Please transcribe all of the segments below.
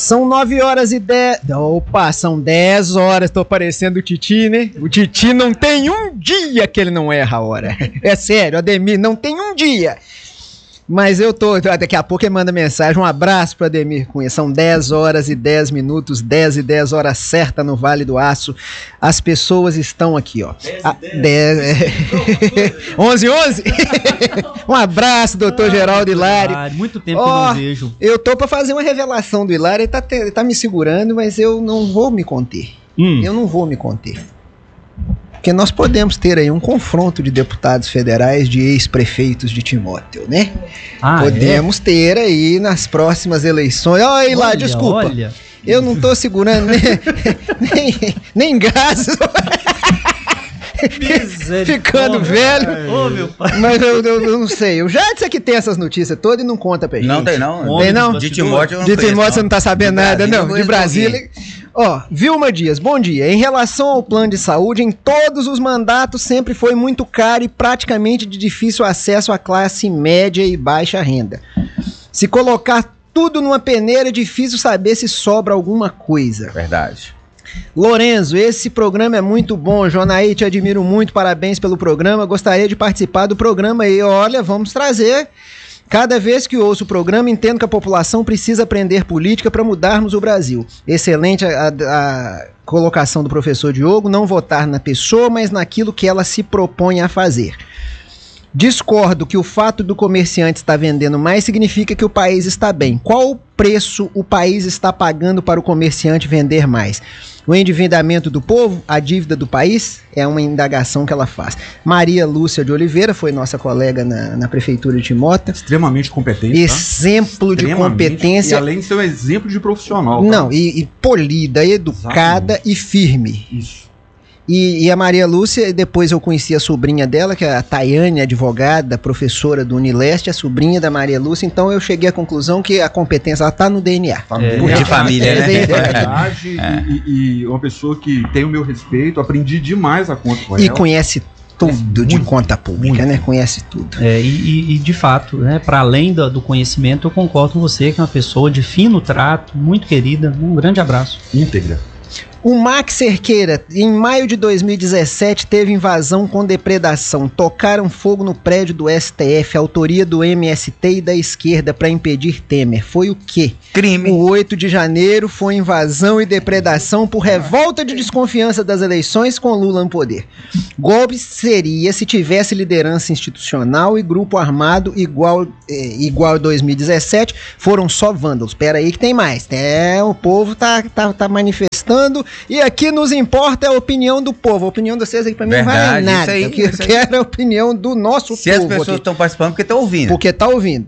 São 9h10. Opa, são 10 horas. Tô parecendo o Titi, né? O Titi não tem um dia que ele não erra a hora. É sério, Ademir, não tem um dia. Mas eu tô, daqui a pouco ele manda mensagem, um abraço pro Ademir Cunha, são 10h10, 10h10, hora certa no Vale do Aço, as pessoas estão aqui, ó. 11h11? Um abraço, doutor Geraldo Hilário. Muito tempo que não vejo. Eu tô pra fazer uma revelação do Hilário, ele tá me segurando, mas eu não vou me conter. Eu não vou me conter. Porque nós podemos ter aí um confronto de deputados federais de ex-prefeitos de Timóteo, né? Podemos ter aí nas próximas eleições. Olha, desculpa. Eu não tô segurando nem gás. Ficando velho. Meu pai. Mas eu não sei. O Jadson que tem essas notícias todas e não conta pra gente. Não tem não. Tem não? De Timóteo eu não De Timóteo você não tá sabendo nada, não. De Brasília. Vilma Dias, bom dia. Em relação ao plano de saúde, em todos os mandatos sempre foi muito caro e praticamente de difícil acesso à classe média e baixa renda. Se colocar tudo numa peneira, é difícil saber se sobra alguma coisa. Verdade. Lorenzo, esse programa é muito bom. Jonaí, te admiro muito, parabéns pelo programa. Gostaria de participar do programa e olha, vamos trazer. Cada vez que ouço o programa, entendo que a população precisa aprender política para mudarmos o Brasil. Excelente a colocação do professor Diogo, não votar na pessoa, mas naquilo que ela se propõe a fazer. Discordo que o fato do comerciante estar vendendo mais significa que o país está bem. Qual o preço o país está pagando para o comerciante vender mais? O endividamento do povo, a dívida do país, é uma indagação que ela faz. Maria Lúcia de Oliveira foi nossa colega na Prefeitura de Timóteo. Extremamente competente. Exemplo de competência. E além de ser um exemplo de profissional. Não, e polida, educada. Exatamente. E firme. Isso. E a Maria Lúcia, depois eu conheci a sobrinha dela, que é a Tayane, advogada, professora do Unileste, a sobrinha da Maria Lúcia, então eu cheguei à conclusão que a competência está no DNA. De família, né? É verdade, e uma pessoa que tem o meu respeito, aprendi demais a conta com ela. E conhece tudo de conta pública, né? Conhece tudo. E de fato, né, para além do conhecimento, eu concordo com você, que é uma pessoa de fino trato, muito querida, um grande abraço. Íntegra. O Max Cerqueira, em maio de 2017, teve invasão com depredação. Tocaram fogo no prédio do STF, autoria do MST e da esquerda para impedir Temer. Foi o quê? Crime. O 8 de janeiro foi invasão e depredação por revolta de desconfiança das eleições com Lula no poder. Golpe seria se tivesse liderança institucional e grupo armado igual a 2017. Foram só vândalos. Espera aí que tem mais. O povo tá manifestando. E aqui nos importa a opinião do povo. A opinião de vocês aqui pra mim não vale nada. Eu quero a opinião do nosso povo. Se as pessoas estão participando, porque estão ouvindo. Porque tá ouvindo.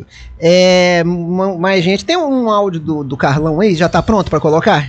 Mais gente. Tem um áudio do Carlão aí? Já tá pronto pra colocar?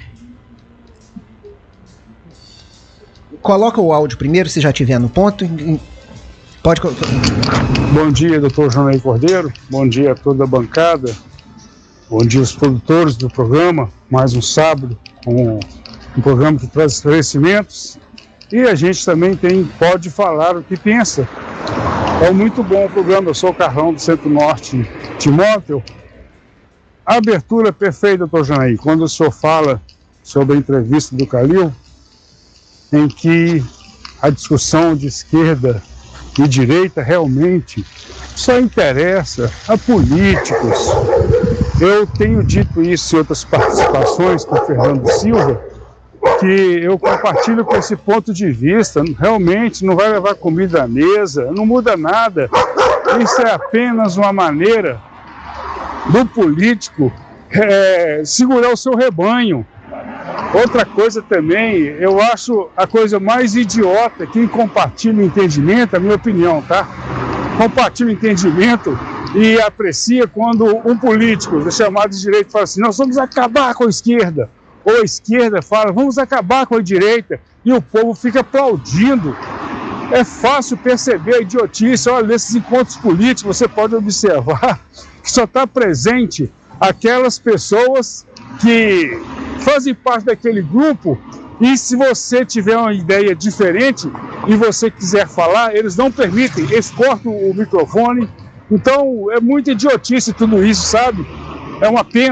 Coloca o áudio primeiro, se já tiver no ponto. Pode colocar. Bom dia, doutor Jonaí Cordeiro. Bom dia a toda a bancada. Bom dia aos produtores do programa. Mais um sábado com um programa que traz esclarecimentos, e a gente também pode falar o que pensa. É muito bom o programa. Eu sou o Carlão do Centro-Norte Timóteo. A abertura perfeita, doutor Janaí, quando o senhor fala sobre a entrevista do Calil, em que a discussão de esquerda e direita realmente só interessa a políticos. Eu tenho dito isso em outras participações com o Fernando Silva, que eu compartilho com esse ponto de vista. Realmente não vai levar comida à mesa, não muda nada. Isso é apenas uma maneira do político segurar o seu rebanho. Outra coisa também, eu acho a coisa mais idiota, quem compartilha o entendimento, é a minha opinião, tá? Compartilha o entendimento e aprecia quando um político chamado de direita fala assim: nós vamos acabar com a esquerda. Ou a esquerda fala, vamos acabar com a direita, e o povo fica aplaudindo. É fácil perceber a idiotice. Olha, nesses encontros políticos você pode observar que só está presente aquelas pessoas que fazem parte daquele grupo, e se você tiver uma ideia diferente e você quiser falar, eles não permitem, eles cortam o microfone. Então é muita idiotice tudo isso, sabe? É uma pena.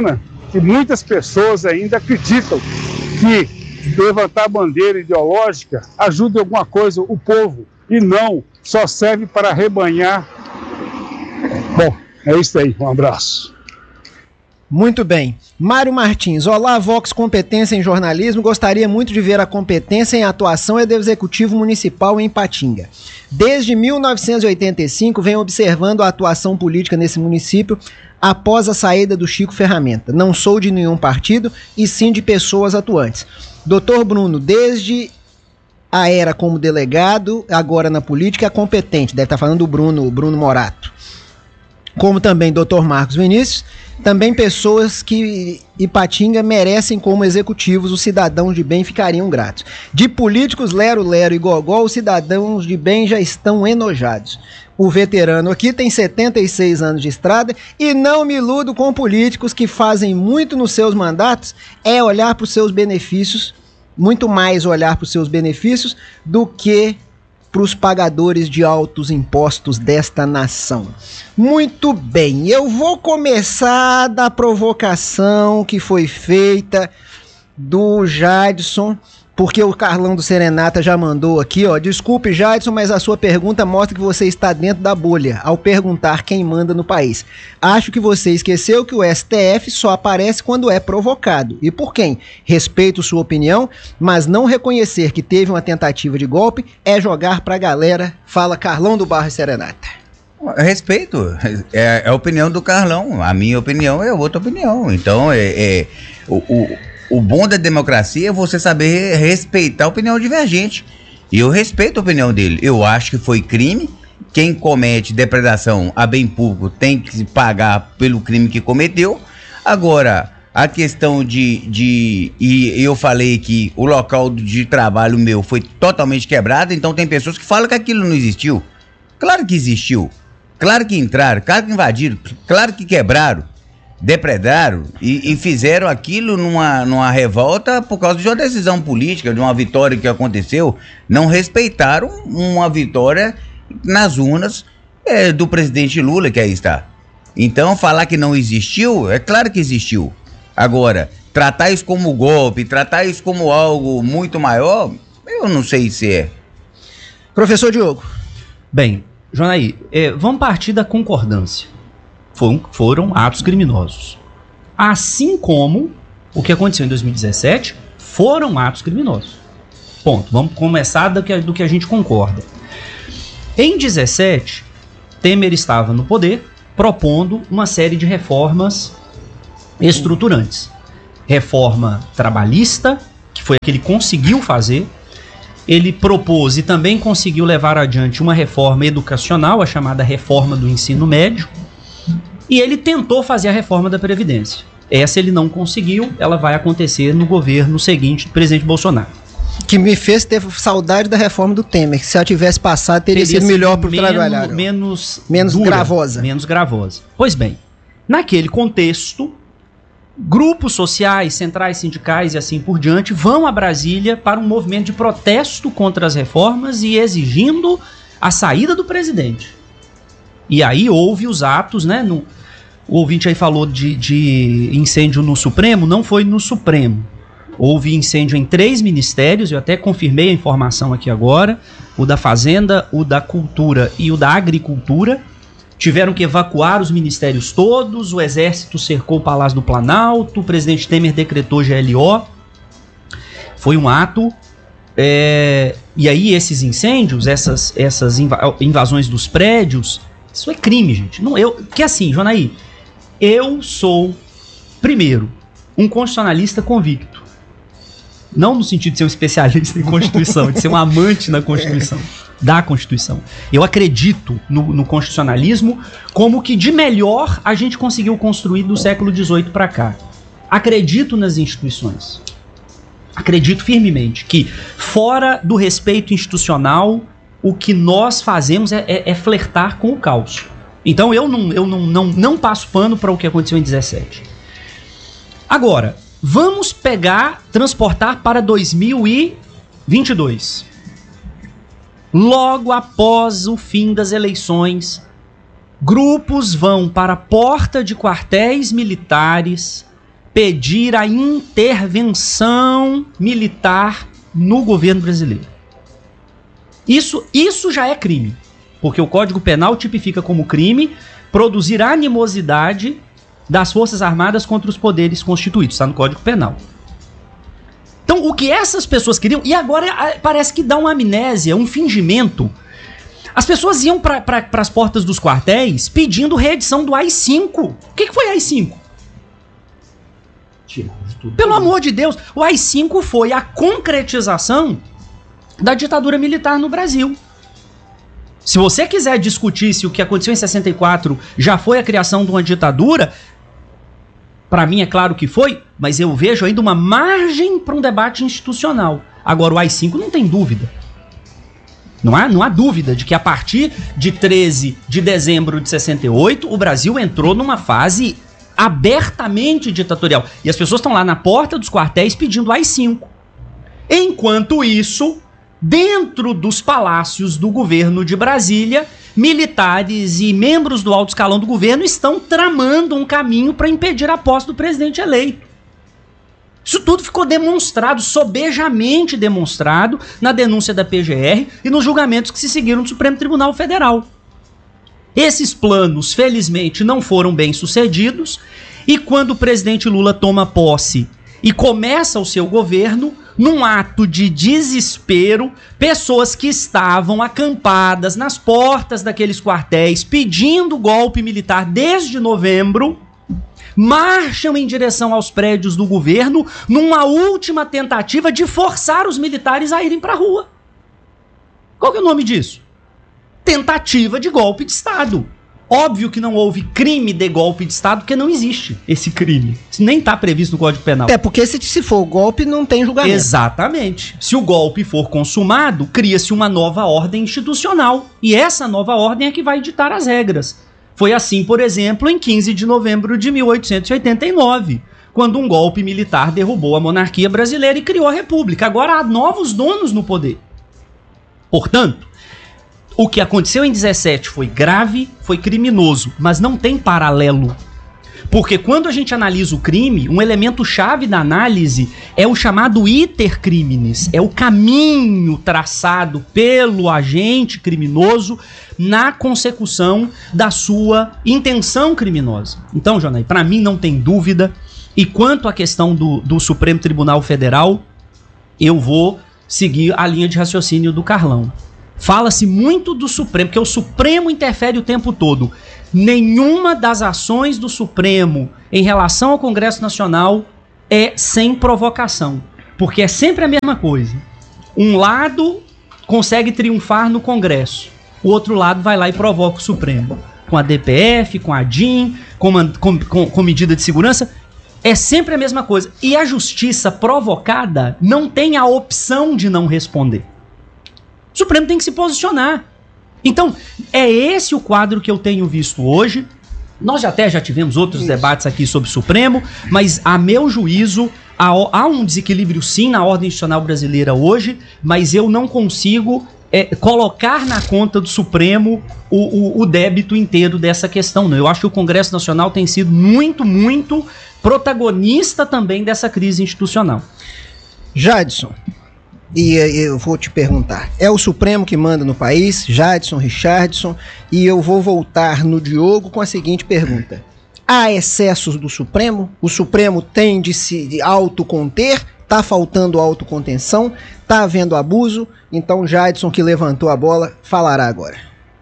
que muitas pessoas ainda acreditam que levantar bandeira ideológica ajuda em alguma coisa o povo e não só serve para arrebanhar. Bom, é isso aí. Um abraço. Muito bem. Mário Martins, olá, Vox Competência em Jornalismo. Gostaria muito de ver a competência em atuação do Executivo Municipal em Ipatinga. Desde 1985, venho observando a atuação política nesse município após a saída do Chico Ferramenta. Não sou de nenhum partido, e sim de pessoas atuantes. Doutor Bruno, desde a era como delegado, agora na política, é competente. Deve estar falando do Bruno Morato. Como também Dr. Marcos Vinícius, também pessoas que Ipatinga merecem como executivos, os cidadãos de bem ficariam gratos. De políticos lero-lero e gogó, os cidadãos de bem já estão enojados. O veterano aqui tem 76 anos de estrada e não me iludo com políticos que fazem muito nos seus mandatos, é olhar para os seus benefícios, muito mais olhar para os seus benefícios do que para os pagadores de altos impostos desta nação. Muito bem, eu vou começar da provocação que foi feita do Jadson, porque o Carlão do Serenata já mandou aqui, ó. Desculpe, Jadson, mas a sua pergunta mostra que você está dentro da bolha ao perguntar quem manda no país. Acho que você esqueceu que o STF só aparece quando é provocado. E por quem? Respeito sua opinião, mas não reconhecer que teve uma tentativa de golpe é jogar pra galera. Fala, Carlão do Bairro Serenata. Respeito, é a opinião do Carlão, a minha opinião é outra opinião. Então, o bom da democracia é você saber respeitar a opinião divergente. E eu respeito a opinião dele. Eu acho que foi crime. Quem comete depredação a bem público tem que pagar pelo crime que cometeu. Agora, a questão e eu falei que o local de trabalho meu foi totalmente quebrado, então tem pessoas que falam que aquilo não existiu. Claro que existiu. Claro que entraram, claro que invadiram, claro que quebraram, depredaram e fizeram aquilo numa revolta por causa de uma decisão política, de uma vitória que aconteceu. Não respeitaram uma vitória nas urnas do presidente Lula, que aí está. Então, falar que não existiu, é claro que existiu. Agora, tratar isso como golpe, tratar isso como algo muito maior, eu não sei se é. Professor Diogo. Bem, Jonaí, vamos partir da concordância. Foram atos criminosos. Assim como o que aconteceu em 2017 foram atos criminosos. Ponto. Vamos começar do que a gente concorda. Em 2017, Temer estava no poder propondo uma série de reformas estruturantes. Reforma trabalhista, que foi a que ele conseguiu fazer. Ele propôs e também conseguiu levar adiante uma reforma educacional, a chamada reforma do ensino médio. E ele tentou fazer a reforma da Previdência. Essa ele não conseguiu, ela vai acontecer no governo seguinte do presidente Bolsonaro. Que me fez ter saudade da reforma do Temer, que se ela tivesse passado teria sido melhor para o trabalhador. Menos dura, gravosa. Menos gravosa. Pois bem, naquele contexto, grupos sociais, centrais sindicais e assim por diante vão a Brasília para um movimento de protesto contra as reformas e exigindo a saída do presidente. E aí houve os atos, né? O ouvinte aí falou de incêndio no Supremo, não foi no Supremo. Houve incêndio em 3 ministérios, eu até confirmei a informação aqui agora, o da Fazenda, o da Cultura e o da Agricultura. Tiveram que evacuar os ministérios todos, o Exército cercou o Palácio do Planalto, o presidente Temer decretou GLO. Foi um ato. E aí esses incêndios, essas invasões dos prédios, isso é crime, gente. Porque assim, Jonaí, eu sou, primeiro, um constitucionalista convicto. Não no sentido de ser um especialista em Constituição, de ser um amante da Constituição. Eu acredito no constitucionalismo como que de melhor a gente conseguiu construir do século XVIII para cá. Acredito nas instituições. Acredito firmemente que, fora do respeito institucional, o que nós fazemos é flertar com o caos. Então eu não passo pano para o que aconteceu em 2017. Agora, vamos transportar para 2022. Logo após o fim das eleições, grupos vão para a porta de quartéis militares pedir a intervenção militar no governo brasileiro. Isso já é crime, porque o Código Penal tipifica como crime produzir animosidade das Forças Armadas contra os poderes constituídos, está no Código Penal. Então, o que essas pessoas queriam, e agora parece que dá uma amnésia, um fingimento. As pessoas iam para as portas dos quartéis pedindo reedição do AI-5. O que foi AI-5? Pelo amor de Deus, o AI-5 foi a concretização da ditadura militar no Brasil. Se você quiser discutir se o que aconteceu em 64 já foi a criação de uma ditadura, para mim é claro que foi, mas eu vejo ainda uma margem para um debate institucional. Agora, o AI-5 não tem dúvida. Não há dúvida de que a partir de 13 de dezembro de 68, o Brasil entrou numa fase abertamente ditatorial. E as pessoas estão lá na porta dos quartéis pedindo AI-5. Enquanto isso, dentro dos palácios do governo de Brasília, militares e membros do alto escalão do governo estão tramando um caminho para impedir a posse do presidente eleito. Isso tudo ficou demonstrado, sobejamente demonstrado, na denúncia da PGR e nos julgamentos que se seguiram no Supremo Tribunal Federal. Esses planos, felizmente, não foram bem sucedidos, e quando o presidente Lula toma posse e começa o seu governo, num ato de desespero, pessoas que estavam acampadas nas portas daqueles quartéis pedindo golpe militar desde novembro, marcham em direção aos prédios do governo numa última tentativa de forçar os militares a irem para a rua. Qual que é o nome disso? Tentativa de golpe de Estado. Óbvio que não houve crime de golpe de Estado, porque não existe esse crime. Isso nem está previsto no Código Penal. É, porque se for golpe, não tem julgamento. Exatamente. Se o golpe for consumado, cria-se uma nova ordem institucional. E essa nova ordem é que vai ditar as regras. Foi assim, por exemplo, em 15 de novembro de 1889, quando um golpe militar derrubou a monarquia brasileira e criou a república. Agora há novos donos no poder. Portanto, o que aconteceu em 17 foi grave, foi criminoso, mas não tem paralelo. Porque quando a gente analisa o crime, um elemento chave da análise é o chamado iter criminis, é o caminho traçado pelo agente criminoso na consecução da sua intenção criminosa. Então, Jonay, para mim não tem dúvida, e quanto à questão do Supremo Tribunal Federal, eu vou seguir a linha de raciocínio do Carlão. Fala-se muito do Supremo, porque o Supremo interfere o tempo todo. Nenhuma das ações do Supremo em relação ao Congresso Nacional é sem provocação, porque é sempre a mesma coisa. Um lado consegue triunfar no Congresso, o outro lado vai lá e provoca o Supremo, com a DPF, com a DIN, com medida de segurança. É sempre a mesma coisa. E a justiça provocada não tem a opção de não responder. O Supremo tem que se posicionar. Então, é esse o quadro que eu tenho visto hoje. Nós já tivemos outros debates aqui sobre o Supremo, mas, a meu juízo, há um desequilíbrio sim na ordem institucional brasileira hoje, mas eu não consigo colocar na conta do Supremo o débito inteiro dessa questão. Não. Eu acho que o Congresso Nacional tem sido muito, muito protagonista também dessa crise institucional. Jadson, e eu vou te perguntar, é o Supremo que manda no país, Jadson, Richardson, e eu vou voltar no Diogo com a seguinte pergunta: há excessos do Supremo? O Supremo tem de se autoconter? Tá faltando autocontenção? Tá havendo abuso? Então Jadson, que levantou a bola, falará agora.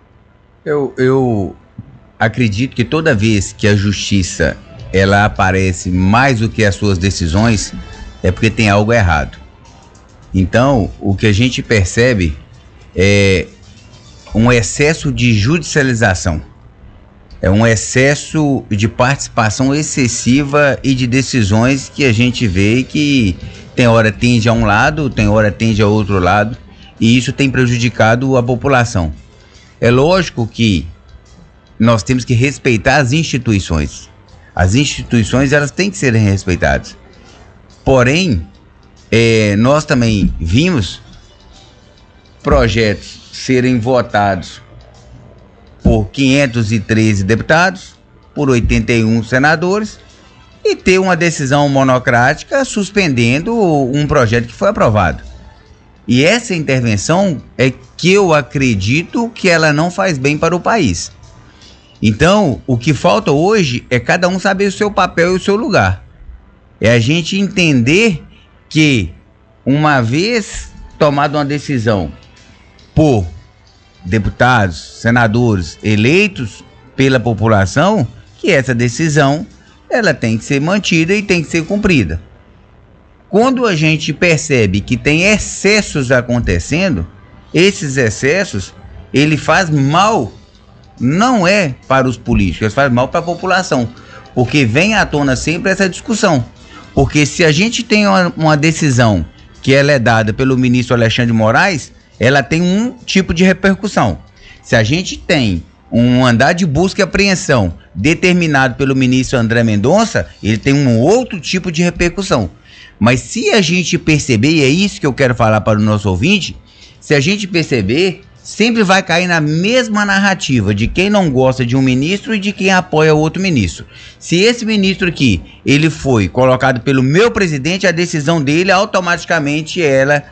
Eu acredito que toda vez que a justiça ela aparece mais do que as suas decisões, é porque tem algo errado. Então, o que a gente percebe é um excesso de judicialização, é um excesso de participação excessiva e de decisões que a gente vê que tem hora tende a um lado, tem hora tende a outro lado, e isso tem prejudicado a população. É lógico que nós temos que respeitar as instituições. As instituições, elas têm que ser respeitadas. Porém, nós também vimos projetos serem votados por 513 deputados, por 81 senadores, e ter uma decisão monocrática suspendendo um projeto que foi aprovado. E essa intervenção é que eu acredito que ela não faz bem para o país. Então, o que falta hoje é cada um saber o seu papel e o seu lugar. É a gente entender que, uma vez tomada uma decisão por deputados, senadores eleitos pela população, que essa decisão ela tem que ser mantida e tem que ser cumprida. Quando a gente percebe que tem excessos acontecendo, esses excessos, ele faz mal, não é para os políticos, faz mal para a população, porque vem à tona sempre essa discussão. Porque se a gente tem uma decisão que ela é dada pelo ministro Alexandre de Moraes, ela tem um tipo de repercussão. Se a gente tem um mandado de busca e apreensão determinado pelo ministro André Mendonça, ele tem um outro tipo de repercussão. Mas se a gente perceber, e é isso que eu quero falar para o nosso ouvinte, se a gente perceber, sempre vai cair na mesma narrativa de quem não gosta de um ministro e de quem apoia outro ministro. Se esse ministro aqui, ele foi colocado pelo meu presidente, a decisão dele automaticamente ela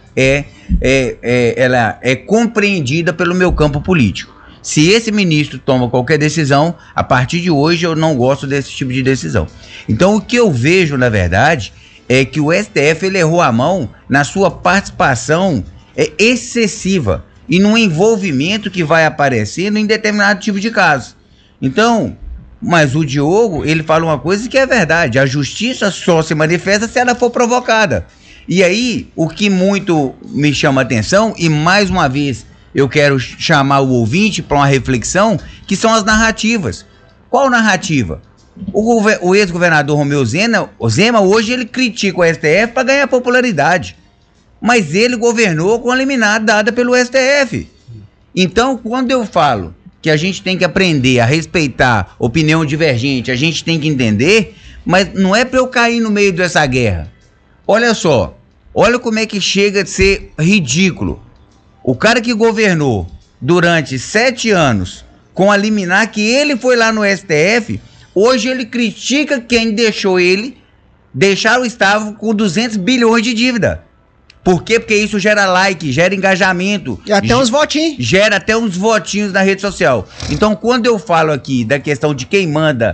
é compreendida pelo meu campo político. Se esse ministro toma qualquer decisão, a partir de hoje eu não gosto desse tipo de decisão. Então o que eu vejo, na verdade, é que o STF ele errou a mão na sua participação excessiva e no envolvimento que vai aparecendo em determinado tipo de caso. Então, mas o Diogo, ele fala uma coisa que é verdade, a justiça só se manifesta se ela for provocada. E aí, o que muito me chama a atenção, e mais uma vez eu quero chamar o ouvinte para uma reflexão, que são as narrativas. Qual narrativa? O ex-governador Romeu Zema, hoje ele critica o STF para ganhar popularidade. Mas ele governou com a liminar dada pelo STF. Então, quando eu falo que a gente tem que aprender a respeitar opinião divergente, a gente tem que entender, mas não é para eu cair no meio dessa guerra. Olha só, olha como é que chega a ser ridículo. O cara que governou durante 7 anos com a liminar que ele foi lá no STF, hoje ele critica quem deixou ele deixar o Estado com 200 bilhões de dívida. Por quê? Porque isso gera like, gera engajamento. E até uns votinhos. Gera até uns votinhos na rede social. Então, quando eu falo aqui da questão de quem manda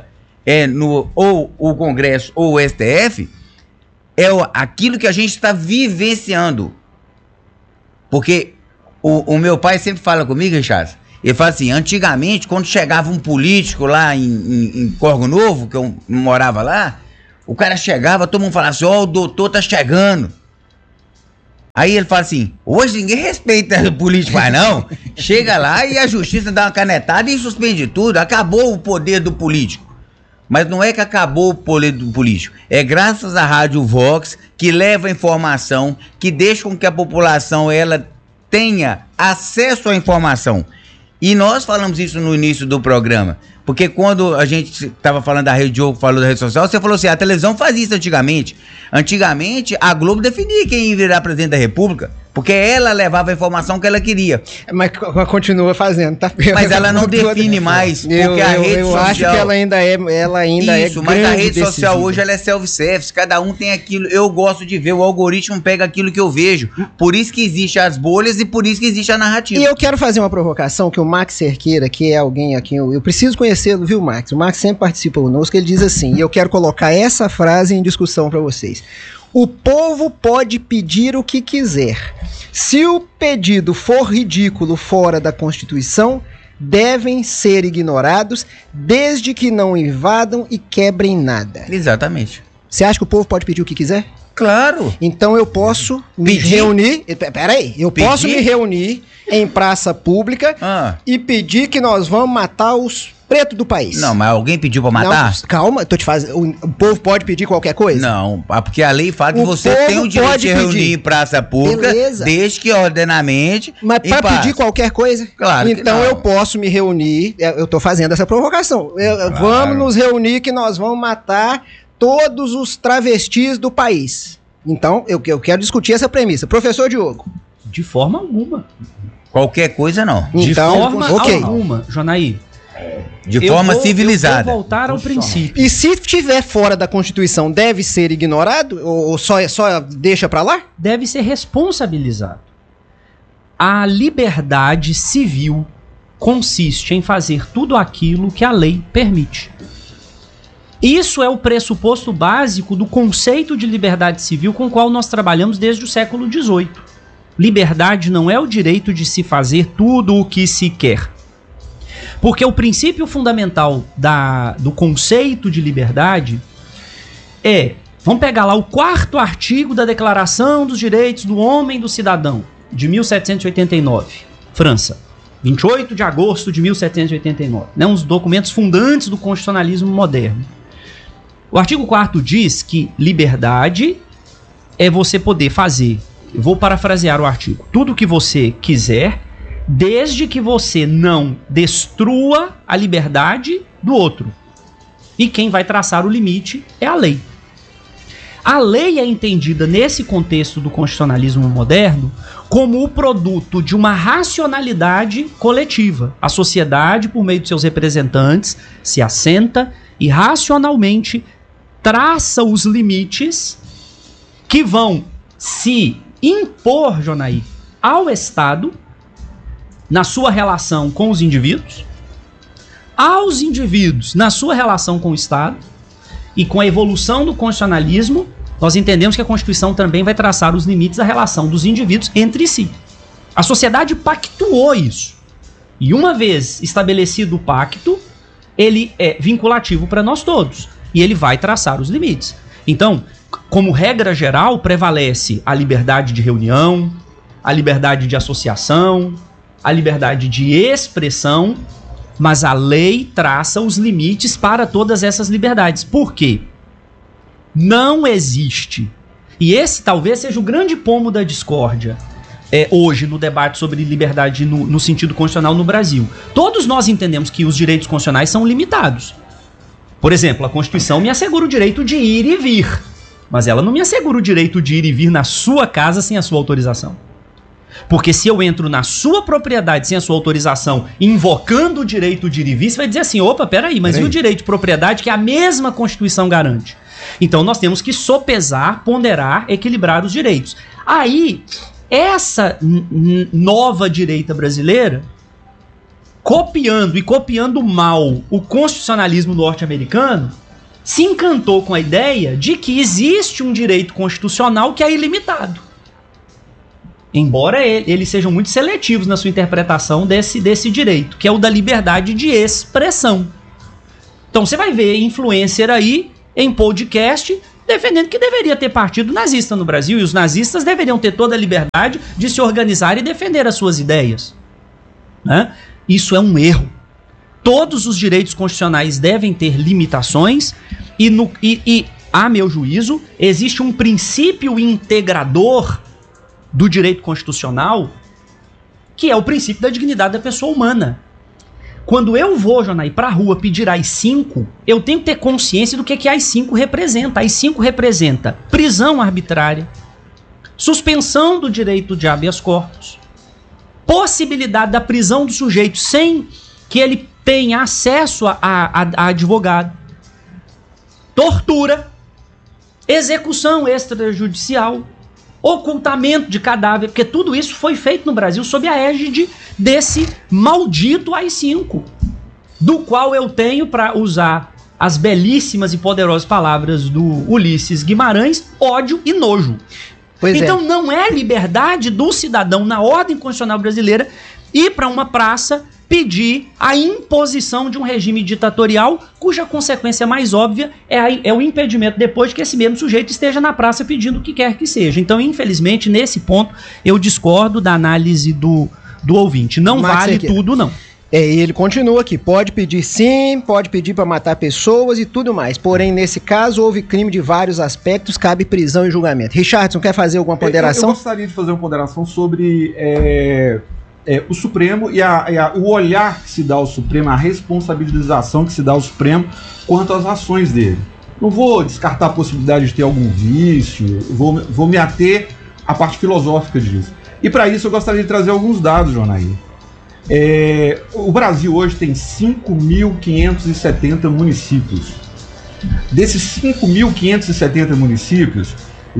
ou o Congresso ou o STF, é aquilo que a gente está vivenciando. Porque o meu pai sempre fala comigo, Richard, ele fala assim, antigamente, quando chegava um político lá em Corgo Novo, que eu morava lá, o cara chegava, todo mundo falava assim, ó, o doutor tá chegando. Aí ele fala assim, hoje ninguém respeita o político mais não, chega lá e a justiça dá uma canetada e suspende tudo, acabou o poder do político. Mas não é que acabou o poder do político, é graças à Rádio Vox, que leva informação, que deixa com que a população ela tenha acesso à informação. E nós falamos isso no início do programa, porque quando a gente estava falando da rede, Diogo falou da rede social, você falou assim, a televisão fazia isso antigamente. Antigamente, a Globo definia quem ia virar presidente da República, porque ela levava a informação que ela queria. Mas continua fazendo, tá? Mas ela não define mais, porque a rede social... Eu acho que ela ainda é isso, mas a rede social hoje ela é self-service, cada um tem aquilo, eu gosto de ver, o algoritmo pega aquilo que eu vejo, por isso que existem as bolhas e por isso que existe a narrativa. E eu quero fazer uma provocação que o Max Cerqueira, que é alguém a quem eu preciso conhecê-lo, viu, Max? O Max sempre participa conosco, ele diz assim, e eu quero colocar essa frase em discussão para vocês. O povo pode pedir o que quiser. Se o pedido for ridículo fora da Constituição, devem ser ignorados, desde que não invadam e quebrem nada. Exatamente. Você acha que o povo pode pedir o que quiser? Claro. Então eu posso me reunir... Peraí, eu posso me reunir em praça pública e pedir que nós vamos matar os pretos do país. Não, mas alguém pediu pra matar? Não, calma, tô te fazendo. O povo pode pedir qualquer coisa? Não, porque a lei fala que você tem o direito de reunir em praça pública, desde que ordenamente. Mas pra pedir qualquer coisa? Claro. Então eu posso me reunir, eu tô fazendo essa provocação. Claro. Vamos nos reunir que nós vamos matar todos os travestis do país. Então, eu quero discutir essa premissa. Professor Diogo. De forma alguma. Qualquer coisa não. De forma alguma, Jonaí. De forma civilizada. Eu vou voltar ao princípio. E se estiver fora da Constituição, deve ser ignorado? Ou só deixa pra lá? Deve ser responsabilizado. A liberdade civil consiste em fazer tudo aquilo que a lei permite. Isso é o pressuposto básico do conceito de liberdade civil com o qual nós trabalhamos desde o século XVIII. Liberdade não é o direito de se fazer tudo o que se quer. Porque o princípio fundamental do conceito de liberdade é, vamos pegar lá o 4º artigo da Declaração dos Direitos do Homem e do Cidadão, de 1789, França, 28 de agosto de 1789, né, uns documentos fundantes do constitucionalismo moderno. O artigo 4º diz que liberdade é você poder fazer, eu vou parafrasear o artigo, tudo o que você quiser, desde que você não destrua a liberdade do outro. E quem vai traçar o limite é a lei. A lei é entendida nesse contexto do constitucionalismo moderno como o produto de uma racionalidade coletiva. A sociedade, por meio de seus representantes, se assenta e racionalmente traça os limites que vão se impor, Jonaí, ao Estado na sua relação com os indivíduos, aos indivíduos na sua relação com o Estado, e com a evolução do constitucionalismo, nós entendemos que a Constituição também vai traçar os limites da relação dos indivíduos entre si. A sociedade pactuou isso. E uma vez estabelecido o pacto, ele é vinculativo para nós todos. E ele vai traçar os limites. Então, como regra geral, prevalece a liberdade de reunião, a liberdade de associação, a liberdade de expressão, mas a lei traça os limites para todas essas liberdades. Por quê? Não existe, e esse talvez seja o grande pomo da discórdia hoje no debate sobre liberdade no sentido constitucional no Brasil. Todos nós entendemos que os direitos constitucionais são limitados. Por exemplo, a Constituição me assegura o direito de ir e vir, mas ela não me assegura o direito de ir e vir na sua casa sem a sua autorização. Porque se eu entro na sua propriedade sem a sua autorização, invocando o direito de ir e vir, você vai dizer assim, opa, peraí, mas e o direito de propriedade que a mesma Constituição garante? Então nós temos que sopesar, ponderar, equilibrar os direitos. Aí, essa nova direita brasileira, copiando mal o constitucionalismo norte-americano, se encantou com a ideia de que existe um direito constitucional que é ilimitado. Embora eles sejam muito seletivos na sua interpretação desse direito, que é o da liberdade de expressão. Então você vai ver influencer aí em podcast defendendo que deveria ter partido nazista no Brasil e os nazistas deveriam ter toda a liberdade de se organizar e defender as suas ideias. Né? Isso é um erro. Todos os direitos constitucionais devem ter limitações e, a meu juízo, existe um princípio integrador do direito constitucional, que é o princípio da dignidade da pessoa humana. Quando eu vou, Jonaí, pra rua pedir AI-5, eu tenho que ter consciência do que AI-5 representa. AI-5 representa prisão arbitrária, suspensão do direito de habeas corpus, possibilidade da prisão do sujeito sem que ele tenha acesso a advogado, tortura, execução extrajudicial, ocultamento de cadáver, porque tudo isso foi feito no Brasil sob a égide desse maldito AI-5, do qual eu tenho, para usar as belíssimas e poderosas palavras do Ulisses Guimarães, ódio e nojo. Então não é liberdade do cidadão na ordem constitucional brasileira ir para uma praça pedir a imposição de um regime ditatorial cuja consequência mais óbvia é o impedimento depois de que esse mesmo sujeito esteja na praça pedindo o que quer que seja. Então, infelizmente, nesse ponto, eu discordo da análise do ouvinte. Não vale tudo, não. Ele continua aqui, pode pedir sim, pode pedir para matar pessoas e tudo mais, porém nesse caso houve crime de vários aspectos, cabe prisão e julgamento. Richardson, quer fazer alguma ponderação? Eu gostaria de fazer uma ponderação sobre o Supremo e o olhar que se dá ao Supremo, a responsabilização que se dá ao Supremo quanto às ações dele. Não vou descartar a possibilidade de ter algum vício, vou me ater à parte filosófica disso. E para isso eu gostaria de trazer alguns dados, Jonaí. O Brasil hoje tem 5.570 municípios. Desses 5.570 municípios,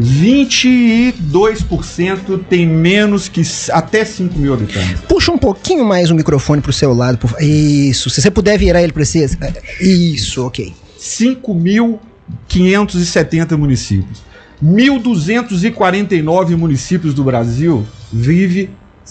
22% tem menos que até 5 mil habitantes. Puxa um pouquinho mais o microfone pro seu lado. Isso, se você puder virar ele pra você. Isso, ok. 5.570 municípios. 1.249 municípios do Brasil vivem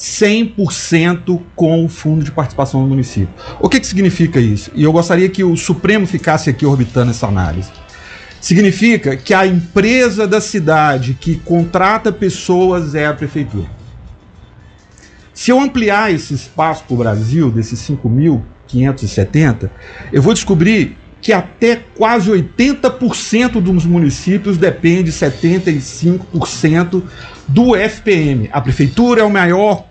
100% com o fundo de participação do município. O que significa isso? E eu gostaria que o Supremo ficasse aqui orbitando essa análise. Significa que a empresa da cidade que contrata pessoas é a prefeitura. Se eu ampliar esse espaço para o Brasil, desses 5.570, eu vou descobrir que até quase 80% dos municípios depende 75% do FPM. A prefeitura é o maior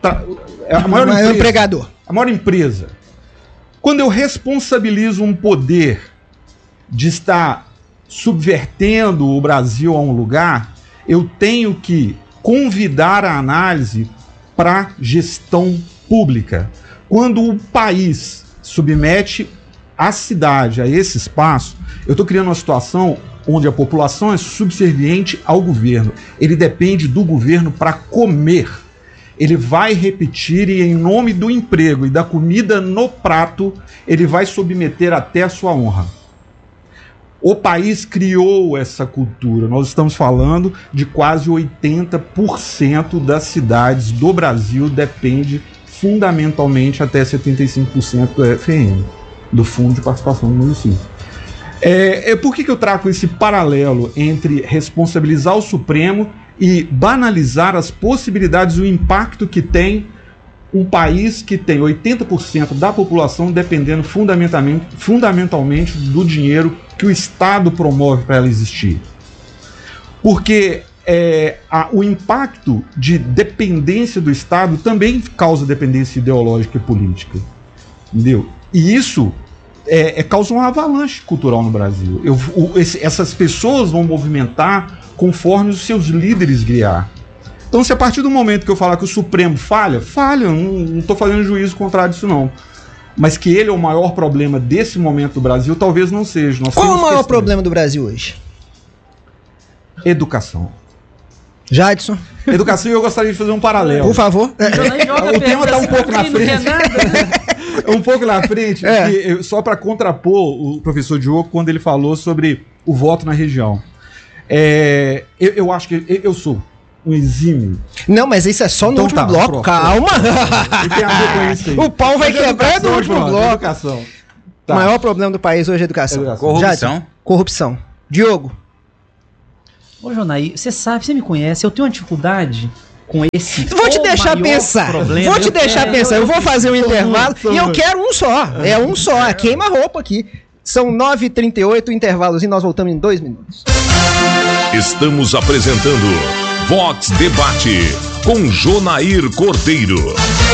empregador. A maior empresa. Quando eu responsabilizo um poder de estar subvertendo o Brasil a um lugar, eu tenho que convidar a análise para gestão pública. Quando o país submete a cidade a esse espaço, eu estou criando uma situação onde a população é subserviente ao governo. Ele depende do governo para comer. Ele vai repetir e, em nome do emprego e da comida no prato, ele vai submeter até a sua honra. O país criou essa cultura. Nós estamos falando de quase 80% das cidades do Brasil depende fundamentalmente até 75% do FM, do Fundo de Participação do Município. Por que eu trago esse paralelo entre responsabilizar o Supremo e banalizar as possibilidades e o impacto que tem um país que tem 80% da população dependendo fundamentalmente do dinheiro que o Estado promove para ela existir? Porque o impacto de dependência do Estado também causa dependência ideológica e política. Entendeu? E isso causa uma avalanche cultural no Brasil. Essas pessoas vão movimentar conforme os seus líderes guiar. Então, se a partir do momento que eu falar que o Supremo falha, não estou fazendo juízo contrário disso, não. Mas que ele é o maior problema desse momento do Brasil, talvez não seja. Qual é o maior problema do Brasil hoje? Educação. Jadson? Educação, e eu gostaria de fazer um paralelo. Por favor. O tema está um pouco na frente. Um pouco na frente, só para contrapor o professor Diogo quando ele falou sobre o voto na região. Eu acho que eu sou um exímio. Não, mas isso é só no último bloco, calma. E tem a ver com isso aí. O pau vai quebrar no último bloco. Educação. O maior problema do país hoje é a educação. Corrupção. Diogo. Ô, Jonaí, você me conhece, eu tenho uma dificuldade com esse. Vou te deixar pensar. Eu vou fazer um intervalo e eu quero um só. É um só. Queima a roupa aqui. São 9h38, intervalos e nós voltamos em 2 minutos. Estamos apresentando Vox Debate com Jonair Cordeiro.